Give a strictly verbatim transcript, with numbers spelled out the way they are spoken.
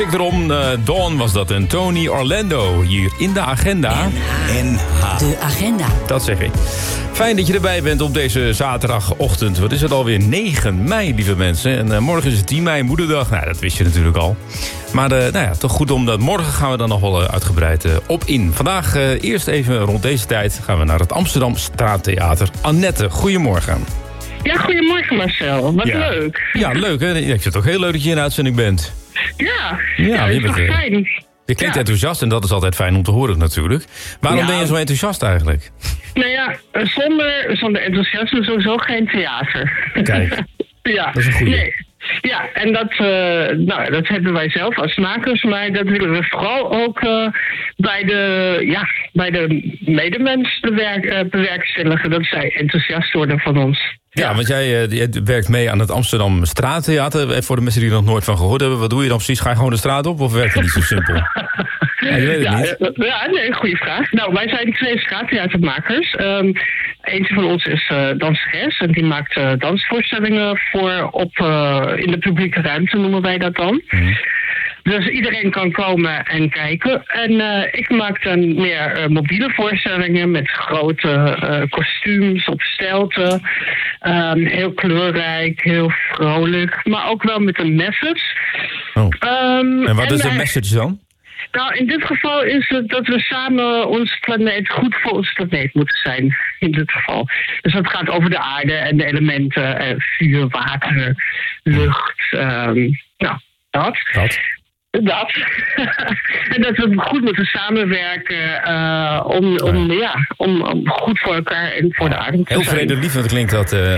Ik erom, uh, Dawn was dat en Tony Orlando hier in de agenda. N H. De agenda. Dat zeg ik. Fijn dat je erbij bent op deze zaterdagochtend. Wat is het alweer? negen mei, lieve mensen. En uh, morgen is het tien mei, moederdag. Nou, dat wist je natuurlijk al. Maar uh, nou ja, toch goed omdat morgen gaan we dan nog wel uh, uitgebreid uh, op in. Vandaag uh, eerst even rond deze tijd gaan we naar het Amsterdam Straattheater. Annette, goedemorgen. Ja, goedemorgen Marcel. Wat ja. leuk. Ja, leuk hè? Ik vind het ook heel leuk dat je in de uitzending bent. Ja, ja, ja dat is toch bent, fijn. Je klinkt ja. enthousiast en dat is altijd fijn om te horen natuurlijk. Waarom ja. ben je zo enthousiast eigenlijk? Nou ja, zonder, zonder enthousiasme sowieso geen theater. Kijk, ja. dat is een goeie. Nee. Ja, en dat, uh, nou, dat hebben wij zelf als makers, maar dat willen we vooral ook uh, bij de, ja, bij de medemens bewerk, uh, bewerkstelligen, dat zij enthousiast worden van ons. Ja, ja, want jij, uh, jij werkt mee aan het Amsterdam Straattheater. Voor de mensen die er nog nooit van gehoord hebben, wat doe je dan precies? Ga je gewoon de straat op of werkt het niet zo simpel? Ja, je weet het ja, niet. Ja, nee, goede vraag. Nou, wij zijn twee straattheatermakers. Um, eentje van ons is uh, danseres en die maakt uh, dansvoorstellingen voor op uh, in de publieke ruimte, noemen wij dat dan. Mm. Dus iedereen kan komen en kijken. En uh, ik maak dan meer uh, mobiele voorstellingen met grote uh, kostuums op stelten. Um, heel kleurrijk, heel vrolijk, maar ook wel met een message. Oh. Um, en wat en is de uh, message dan? Nou, in dit geval is het dat we samen ons planeet goed voor ons planeet moeten zijn. In dit geval. Dus dat gaat over de aarde en de elementen. Eh, vuur, water, lucht. Um, nou, dat. Dat. Dat. En dat we goed moeten samenwerken uh, om, om, ja, om, om goed voor elkaar en voor de aarde te Heel zijn. vredelievend klinkt dat, uh,